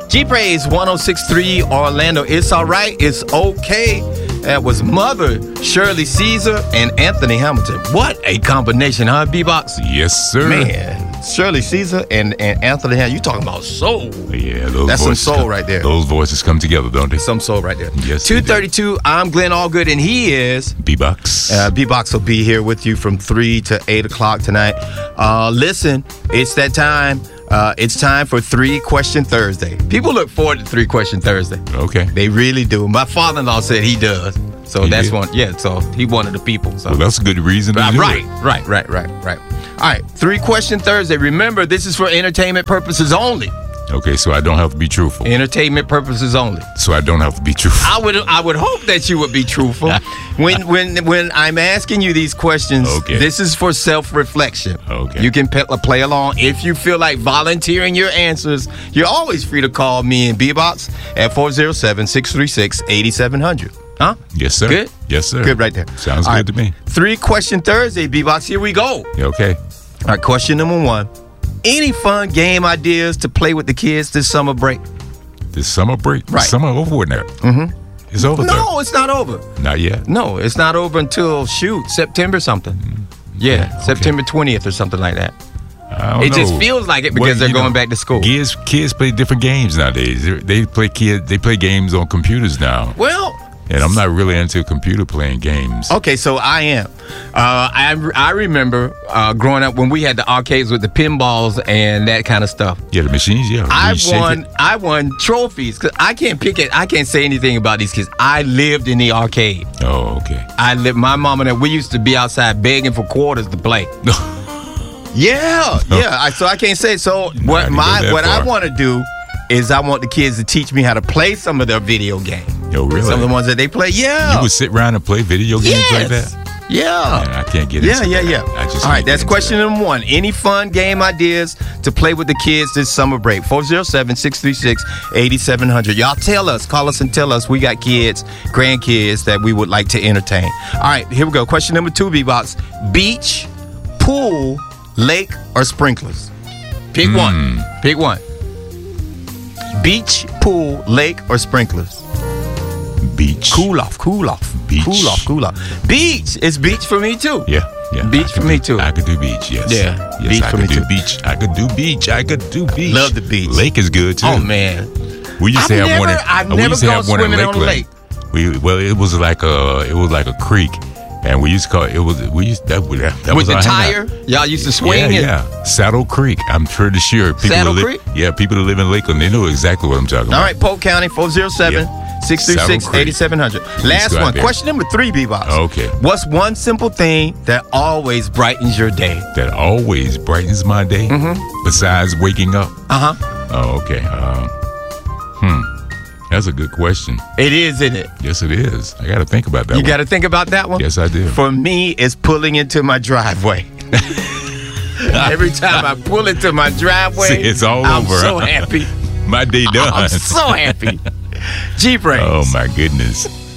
G-Praise 106.3 Orlando. It's all right. It's okay. That was Mother, Shirley Caesar, and Anthony Hamilton. What a combination, huh, B-Box? Yes, sir. Man, Shirley Caesar and Anthony Hamilton. You talking about soul. Yeah, that's some soul right there. Those voices come together, don't they? Some soul right there. Yes, 2:32, I'm Glenn Allgood, and he is... B-Box. B-Box will be here with you from 3 to 8 o'clock tonight. Listen, it's that time. It's time for 3-Question Thursday. People look forward to 3-Question Thursday. Okay. They really do. My father-in-law said he does. So He that's did? one. Yeah, so he one of the people. So. Well, that's a good reason to do Right. it. All right, 3-Question Thursday. Remember, this is for entertainment purposes only. Okay, so I don't have to be truthful. Entertainment purposes only. So I don't have to be truthful. I would hope that you would be truthful. when I'm asking you these questions, Okay. This is for self-reflection. Okay. You can play along. If you feel like volunteering your answers, you're always free to call me and B-Box at 407-636-8700. Huh? Yes, sir. Good? Yes, sir. Good right there. Sounds All good to me. 3-Question Thursday, B-Box. Here we go. Okay. All right, question number 1. Any fun game ideas to play with the kids this summer break? This summer break? Right. Summer over with now. Mm-hmm. It's over there. No, it's not over. Not yet. No, it's not over until, September something. Yeah, okay. September 20th or something like that. I don't It just know. feels like it because they're going back to school. Kids play different games nowadays. They play games on computers now. Well, And I'm not really into computer playing games. okay, so I am. I remember growing up when we had the arcades with the pinballs and that kind of stuff. Yeah, the machines, yeah. I You shake won. it. I won trophies because I can't pick it. I can't say anything about these kids. I lived in the arcade. Oh, okay. My mom and we used to be outside begging for quarters to play. Yeah. So I can't say. So what didn't go that I far. want to do is I want the kids to teach me how to play some of their video games. Yo, really? Some of the ones that they play. Yeah. You would sit around and play video games like that? Yeah. Man, I can't get into Yeah. that. I just All right, can't that's get into question that. number 1. Any fun game ideas to play with the kids this summer break? 407-636-8700. Y'all call us and tell us we got kids, grandkids that we would like to entertain. All right, here we go. Question number 2, B-Box. Beach, pool, lake, or sprinklers? Pick one. Pick one. Beach, pool, lake, or sprinklers? Beach. Cool off. Beach. Cool off. Beach. It's beach for me too. Yeah. Beach for me too. I could do beach, yes. Yeah, Yes, beach I for could me do too. beach. I could do beach. Love the beach. Lake is good too. Oh man. We used to have one. I've we never used to gone have one in swimming on a Lakeland. lake. It was like a creek, and we used to call it. That With was the our tire, hangout. y'all used to swing. Yeah. Saddle Creek. I'm pretty sure people Saddle who Creek? people that live in Lakeland, they know exactly what I'm talking All about. right, Polk County, 407-636-8700. Last go out one. there. Question number 3, B-Box. Okay. What's one simple thing that always brightens your day? That always brightens my day. Besides waking up. Uh-huh. Oh, okay. That's a good question. It is, isn't it? Yes, it is. I got to think about that. You one. got to think about that one? Yes, I do. For me, it's pulling into my driveway. Every time I pull into my driveway, See, it's all I'm over, so huh? happy. My day done. I'm so happy. G-Praise. Oh my goodness.